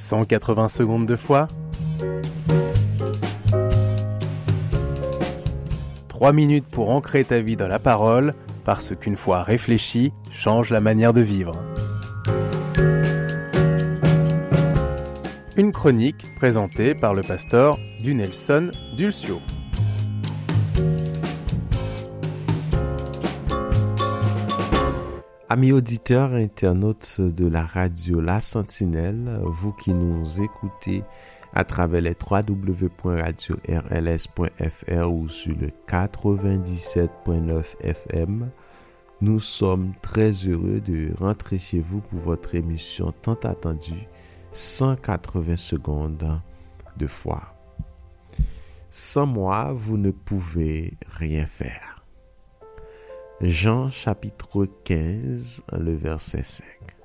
180 secondes de foi. 3 minutes pour ancrer ta vie dans la parole, parce qu'une foi réfléchie change la manière de vivre. Une chronique présentée par le pasteur Dunelson Dulcio. Amis auditeurs et internautes de la radio La Sentinelle, vous qui nous écoutez à travers les www.radio-rls.fr ou sur le 97.9 FM, nous sommes très heureux de rentrer chez vous pour votre émission tant attendue, 180 secondes de foi. Sans moi, vous ne pouvez rien faire. Jean chapitre 15, le verset 5.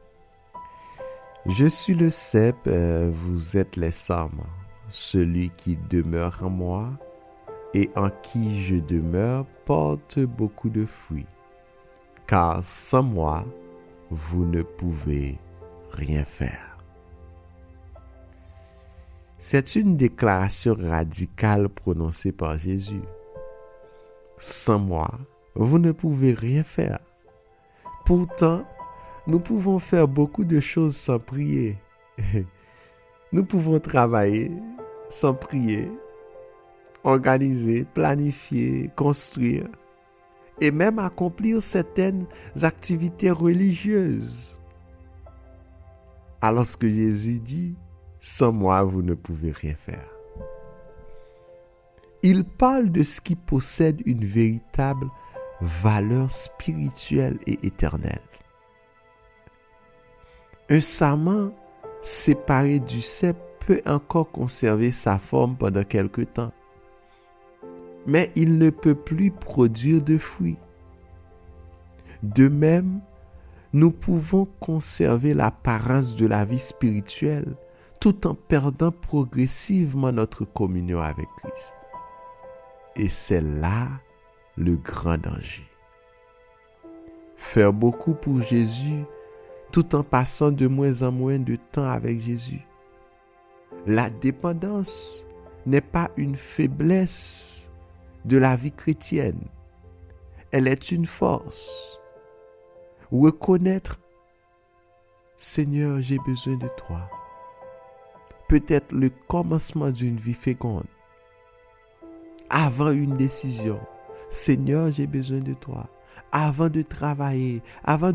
Je suis le cep, vous êtes les sarments. Celui qui demeure en moi et en qui je demeure porte beaucoup de fruits. Car sans moi, vous ne pouvez rien faire. C'est une déclaration radicale prononcée par Jésus. Sans moi, vous ne pouvez rien faire. Pourtant, nous pouvons faire beaucoup de choses sans prier. Nous pouvons travailler sans prier, organiser, planifier, construire et même accomplir certaines activités religieuses. Alors que Jésus dit, sans moi, vous ne pouvez rien faire. Il parle de ce qui possède une véritable valeur spirituelle et éternelle. Un sarment séparé du cep peut encore conserver sa forme pendant quelque temps, mais il ne peut plus produire de fruits. De même, nous pouvons conserver l'apparence de la vie spirituelle tout en perdant progressivement notre communion avec Christ. Et c'est là le grand danger. Faire beaucoup pour Jésus tout en passant de moins en moins de temps avec Jésus. La dépendance n'est pas une faiblesse de la vie chrétienne. Elle est une force. Reconnaître, Seigneur, j'ai besoin de toi, peut être le commencement d'une vie féconde. Avant une décision, Seigneur, j'ai besoin de toi. Avant de travailler, avant